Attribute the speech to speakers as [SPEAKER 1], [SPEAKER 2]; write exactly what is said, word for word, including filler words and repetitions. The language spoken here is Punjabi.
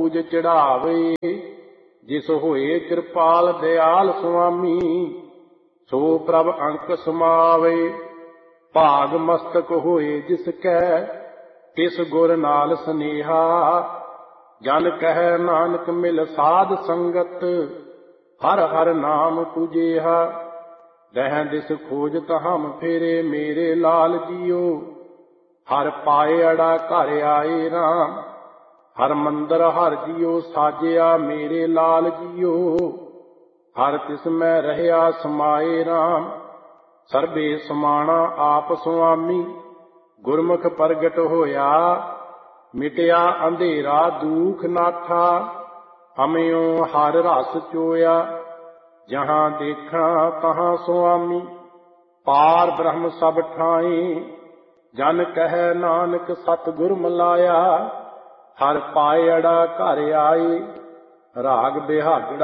[SPEAKER 1] ਪੂਜ ਚੜਾਵੇ। ਜਿਸ ਹੋਏ ਕਿਰਪਾਲ ਦਿਆਲ ਸੁਆਮੀ, ਸੋ ਪ੍ਰਭ ਅੰਕ ਸਮਾਵੇ। ਭਾਗ ਮਸਤਕ ਹੋਏ ਜਿਸ ਕੈ, ਤਿਸ ਗੁਰ ਨਾਲ ਸਨੇਹਾ। ਜਨ ਕਹਿ ਨਾਨਕ ਮਿਲ ਸਾਧ ਸੰਗਤ, ਹਰ ਹਰ ਨਾਮ ਪੂਜੇਹਾ। ਦਹਿ ਦਿਸ ਖੋਜਤ ਹਮ ਫੇਰੇ, ਮੇਰੇ ਲਾਲ ਜੀਓ। ਹਰ ਪਾਏ ਅੜਾ ਘਰ ਆਏ ਰਾਮ, ਹਰ ਮੰਦਰ ਹਰ ਜੀਓ ਸਾਜਿਆ, ਮੇਰੇ ਲਾਲ ਜੀਓ। ਹਰ ਤਿਸ ਮੈਂ ਰਹਿਆ ਸਮਾਏ ਰਾਮ, ਸਰਬੇ ਸਮਾਣਾ ਆਪ ਸੁਆਮੀ। ਗੁਰਮੁਖ ਪ੍ਰਗਟ ਹੋਇਆ, ਮਿਟਿਆ ਅੰਧੇਰਾ ਦੂਖ ਨਾਠਾ। ਹਮਿਓ ਹਰ ਰਸ ਚੋਇਆ, ਜਹਾਂ ਦੇਖਾਂ ਤਹਾਂ ਸੁਆਮੀ। ਪਾਰ ਬ੍ਰਹਮ ਸਭ ਠਾਈ, ਜਨ ਕਹਿ ਨਾਨਕ ਸਤਿਗੁਰ ਮਿਲਾਇਆ। ਹਰ ਪਾਏ ਅੜਾ ਘਰ ਆਏ, ਰਾਗ ਬਿਹਾਗੜਾ